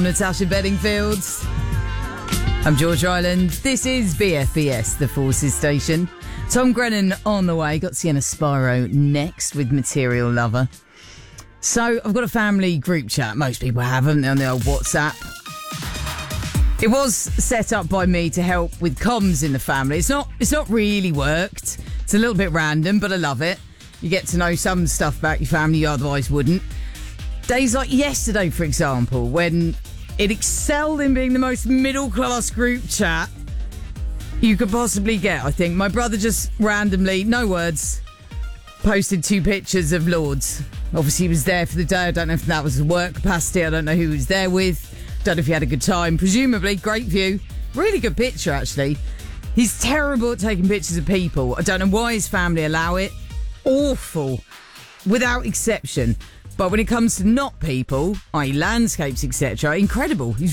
Natasha Bedingfield. I'm George Ryland. This is BFBS, the Forces Station. Tom Grennan on the way. Got Sienna Spyro next with Material Lover. So I've got a family group chat. Most people haven't on the old WhatsApp. It was set up by me to help with comms in the family. It's not really worked. It's a little bit random, but I love it. You get to know some stuff about your family you otherwise wouldn't. Days like yesterday, for example, when it excelled in being the most middle-class group chat you could possibly get, I think. My brother just randomly, no words, posted 2 pictures of Lords. Obviously, he was there for the day. I don't know if that was a work capacity. I don't know who he was there with. Don't know if he had a good time. Presumably, great view. Really good picture, actually. He's terrible at taking pictures of people. I don't know why his family allow it. Awful. Without exception. But when it comes to not people, i.e. landscapes, etc., incredible. He's